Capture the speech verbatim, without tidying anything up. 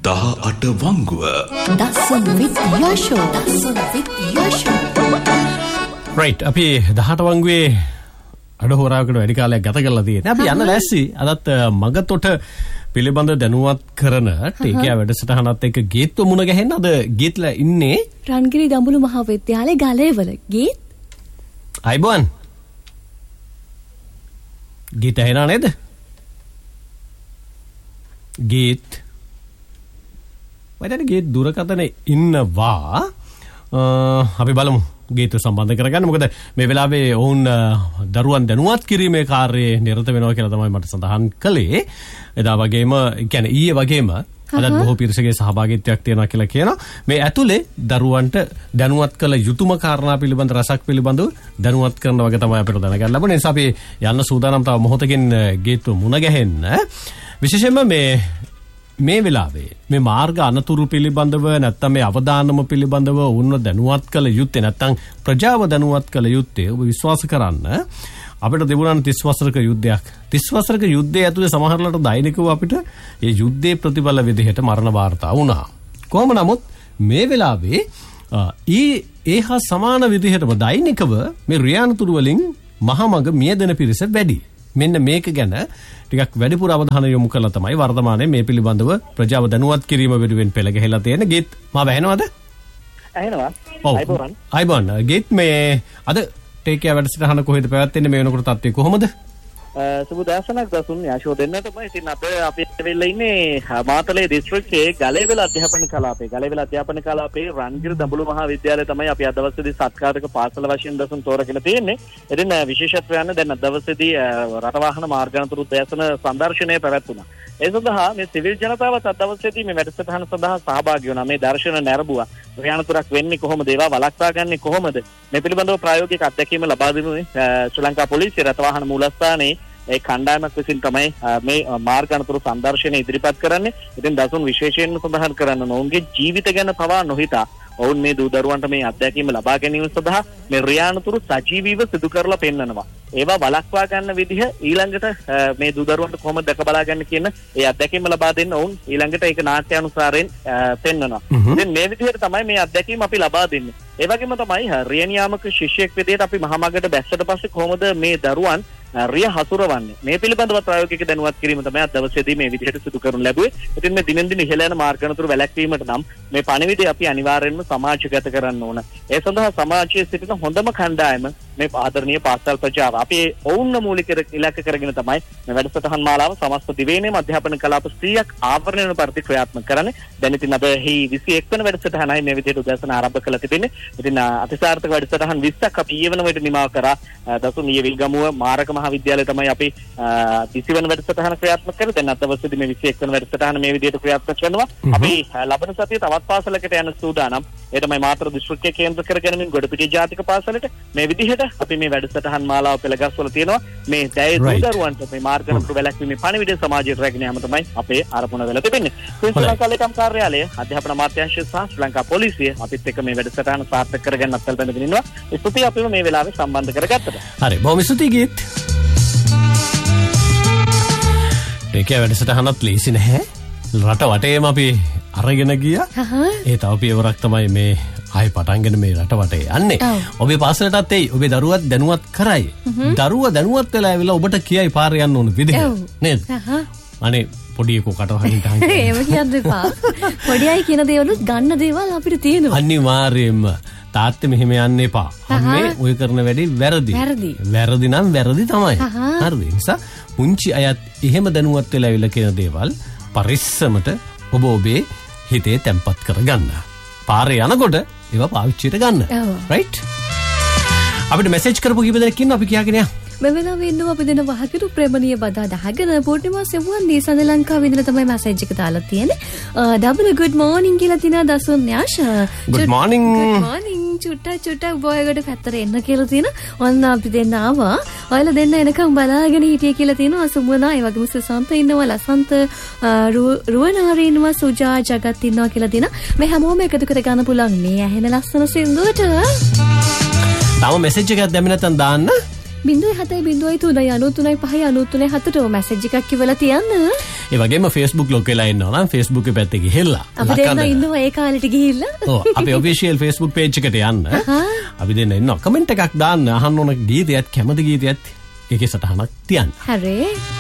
දහ අට වංගුව දසුන් with Yasho Dasun with Yasho right අපි දහට වංගුවේ අඩ හොරාවකට වැඩි කාලයක් ගත කරලා තියෙනවා. අපි යන්න ලෑස්ති. අදත් මගතොට පිළිබඳ දැනුවත් කරන ටීකේ වැඩසටහනත් එක්ක ගීත්ව මුණ ගැහෙන්න අද ගීත්ලා ඉන්නේ රන්ගිරි දඹුලු මහාවිද්‍යාලයේ ගලේවල. ගීත් අයිබෝන් ගීත ඇහෙනා නේද? ගීත් වයිදට ගීත් දුරකථනේ ඉන්නවා. අපි බලමු ගීත සම්බන්ධ කරගන්න. මොකද මේ වෙලාවේ ඔවුන් දරුවන් දැනුවත් කිරීමේ කාර්යයේ නිරත වෙනවා කියලා තමයි මට සඳහන් කළේ. එදා වගේම කියන්නේ ඊයේ වගේම අදත් බොහෝ පිරිසගේ සහභාගීත්වයක් තියෙනවා කියලා කියනවා. මේ ඇතුලේ දරුවන්ට දැනුවත් කළ යුතුයම කාරණා පිළිබඳ රසක් පිළිබඳව දැනුවත් කරන වගේ තමයි අපිට දැනගන්න ලැබුණේ. ඒ නිසා අපි යන්න සූදානම් තව මොහොතකින් ගීත්ව මුණ ගැහෙන්න. විශේෂයෙන්ම මේ මේ වෙලාවේ මේ මාර්ග අනතුරු පිළිබඳව නැත්නම් මේ අවදානම පිළිබඳව වුණ දැනුවත් කළ යුත්තේ නැත්නම් ප්‍රජාව දැනුවත් කළ යුත්තේ ඔබ විශ්වාස කරන්න අපිට තිබුණා තිස් වසරක යුද්ධයක්. තිස් වසරක යුද්ධය ඇතුලේ සමහරලාට දෛනිකව අපිට මේ යුද්ධයේ ප්‍රතිඵල විදිහට මරණ වාර්තා වුණා. කොහොම නමුත් මේ වෙලාවේ ඊ ඒහා සමාන විදිහටම දෛනිකව මේ රියානතුරු වලින් මහමග මියදෙන පිරිස වැඩි. මෙන්න මේක ගැන ටිකක් වැඩිපුර අවධානය යොමු කළා තමයි වර්තමානයේ මේ පිළිබඳව ප්‍රජාව දැනුවත් කිරීම වෙනුවෙන් පෙළ ගැහිලා තියෙන ගීත් මාව ඇහෙනවද? ඇහෙනවා. අයිබෝන්. අයිබෝන් ගීත් මේ අද ටේකියා වැඩසටහන කොහෙද පැවැත්වෙන්නේ මේ වෙනකොට තත්ත්වය කොහොමද? සුබ දවසක් දසුන් යාෂෝ දෙන්නටම. ඉතින් අපේ අපි වෙලා ඉන්නේ මාතලේ දිස්ත්‍රික්කයේ ගලේවල අධ්‍යාපන කලාපේ. ගලේවල අධ්‍යාපන කලාපේ රන්ගිර දඹුලු මහාවිද්‍යාලය තමයි අපි අද දවසේදී සත්කාරක පාසල වශයෙන් දසුන් තෝරගෙන තියෙන්නේ. ඉතින් විශේෂත්වය යන දැන් අද දවසේදී රටවාහන මාර්ගානතුරු උදෑසන සංදර්ශනය පැවැත්වුණා. ඒ සඳහා මේ සිවිල් ජනතාවත් අද දවසේදී මේ වැඩසටහන සඳහා සහභාගී වුණා. මේ දර්ශන නැරඹුවා. රියානතුරක් වෙන්නේ කොහොමද? ඒවා වළක්වා ගන්නේ කොහොමද? මේ පිළිබඳව ප්‍රායෝගික අත්දැකීම ලබා දෙනුනේ ශ්‍රී ලංකා පොලිසිය රටවාහන මූලස්ථානයේ ඒ කණ්ඩායමක් විසින් තමයි මේ මාර්ග අනතුරු සංදර්ශනය ඉදිරිපත් කරන්නේ. ඉතින් දසුන් විශේෂයෙන්ම සඳහන් කරන්න ඔවුන්ගේ ජීවිත ගැන පවා නොහිතා ඔවුන් මේ දූ දරුවන්ට මේ අත්දැකීම ලබා ගැනීම සඳහා මේ රියානතුරු සජීවීව සිදු කරලා පෙන්නනවා. ඒවා වළක්වා ගන්න විදිහ ඊළඟට මේ දූ දරුවන්ට කොහොමද දැක බලාගන්න කියන ඒ අත්දැකීම ලබා දෙන්න ඔවුන් ඊළඟට ඒක නාට්‍යානුසාරයෙන් පෙන්නනවා. ඉතින් මේ විදිහට තමයි මේ අත්දැකීම අපි ලබා දෙන්නේ. ඒ වගේම තමයි රිය නියාමක ශිෂ්‍යයෙක් විදිහට අපි මහමගට බැස්සට පස්සේ කොහොමද මේ දරුවන් රිය හසුරවන්නේ මේ පිළිබඳව ප්‍රායෝගික දැනුවත් කිරීම තමයි අද දවසේදී මේ විදිහට සිදු කරනු ලැබුවේ. ඉතින් මේ දිනෙන් දින ඉහළ යන මාර්ග අනතුරු වැළැක්වීමට නම් මේ පණිවිඩය අපි අනිවාර්යයෙන්ම සමාජගත කරන්න ඕන. ඒ සඳහා සමාජයේ සිටින හොඳම කණ්ඩායම මේ ආදරණීය පාසල් ප්‍රජාව. අපි ඔවුන්ව මූලික ඉලක්ක කරගෙන තමයි මේ වැඩසටහන් මාලාව සමස්ත දිවයිනේම අධ්‍යාපන කලාප ස්ත්‍රියක් ආවරණය වෙන පරිදි ක්‍රියාත්මක කරන්නේ. දැන් ඉතින් අද හි විසි එක් වෙනි වැඩසටහනයි මේ විදිහට උදෑසන ආරම්භ කළ තිබෙන්නේ. ඉතින් අතිසාර්ථක වැඩසටහන් විස්සක් අපි ඊයේ වෙන විට නිමා කරා. දසුන් ඊයේ විල්ගමුව මාරක මහාවිද්‍යාලය තමයි අපි විසි වෙනි වැඩසටහන ක්‍රියාත්මක කරේ. දැන් අද දවසේදී මේ විසි එක් වෙනි වැඩසටහන මේ විදිහට ක්‍රියාත්මක කරනවා. අපි ලබන සතියේ තවත් පාසලකට යන සූදානම්. ඒ තමයි මාතර දිස්ත්‍රික්කයේ කේන්ද්‍ර කරගෙන ගොඩපිටිය ජාතික පාසලට මේ විදිහට අපි මේ වැඩසටහන් මාලාව පෙළගස්වලා තියෙනවා. මේ දැය දරුවන්ට මේ මාර්ග අනතුරු වැළැක්වීමේ පණිවිඩය සමාජයට රැගෙන යාම තමයි අපේ අරමුණ වෙලා තිබෙන්නේ. ශ්‍රී ලංකා ලේකම් කාර්යාලය, අධ්‍යාපන අමාත්‍යාංශය සහ ශ්‍රී ලංකා පොලිසිය අපිත් එක්ක මේ වැඩසටහන සාර්ථක කරගන්න අත්වල බැඳගෙන ඉන්නවා. ස්තුතියි අපිව මේ වෙලාවේ සම්බන්ධ කරගත්තට. හරි බොහොම ස්තුතියි ගීත්. ටේකියා වැඩසටහනත් ලේසි නැහැ. රට වටේම අපි අරගෙන ගියා. ඒ තව පියවරක් තමයි මේ ආයි පටන්ගෙන මේ රට වටේ යන්නේ. ඔබේ පාසලටත් එයි. ඔබේ දරුවත් දැනුවත් කරයි. දරුවා දැනුවත් වෙලා ඇවිල්ලා ඔබට කියයි පාර යන්න ඕන විදිහ. නේද? අනේ පොඩි එකෝ කටවහින් තහන්. ඒව කියන්න එපා. පොඩි අය කියන දේවලුත් ගන්න දේවල් අපිට තියෙනවා. අනිවාර්යයෙන්ම තාත්තේ මෙහෙම යන්න එපා. අම්මේ ඔය කරන වැඩේ වැරදි. වැරදි නම් වැරදි තමයි. හරිද? ඒ නිසා පුංචි අයත් එහෙම දැනුවත් වෙලා ඇවිල්ලා කියන දේවල් පරිස්සමට ඔබ ඔබේ හිතේ තැම්පත් කරගන්න. පාරේ යනකොට ඒවා පාවිච්චියට ගන්න. රයිට්? අපිට මෙසේජ් කරපු කීප දෙනෙක් ඉන්නවා අපි කියාගෙන යන්න. මේ වෙලාවේ ඉන්නවා අපි දෙන වහකිරු ප්‍රේමණීය බදා දහගෙන පූර්ණිමා සෙවුවන් දීසඳ ලංකාවේ ඉඳලා තමයි මැසේජ් එක දාලා තියෙන්නේ. ඩබල් good morning කියලා තිනා දසුන් න්‍යාෂ. good morning. good morning. චුට්ටා චුට්ටා බොයකට පැත්තට එන්න කියලා තියෙන. ඔන්න අපි දෙන්න ආවා. ඔයාලා දෙන්න එනකම් බලාගෙන හිටියේ කියලා තියෙනවා. සුමනා ඒ වගේම සුසන්ත ඉන්නවා, ලසන්ත රුවනාරි ඉන්නවා, සුජා ජගත් ඉන්නවා කියලා තියෙන. මේ හැමෝම එකතු කර ගන්න පුළුවන් මේ ඇහෙන ලස්සන සින්දුවට. තව මෙසේජ් එකක් දැම්මේ නැත්නම් දාන්න. බිංදුවයි හතයි බිංදුවයි තුනයි අනූ තුනයි පහයි අනූ තුනයි හතට මැසේජ් එකක් කිවලා තියන්න. ඒ වගේම Facebook ලොග් වෙලා ඉන්නවා නම් Facebook පැත්තේ ගිහිල්ලා අපි දෙන්න ඉන්නවා ඒ කාලෙට ගිහිල්ලා. ඔව් අපේ ඔෆිෂියල් Facebook page එකට යන්න. අපි දෙන්න ඉන්නවා. කමෙන්ට් එකක් දාන්න අහන්න ඕන ගීතයත් කැමති ගීතයත් ඒකේ සටහනක් තියන්න. හරි.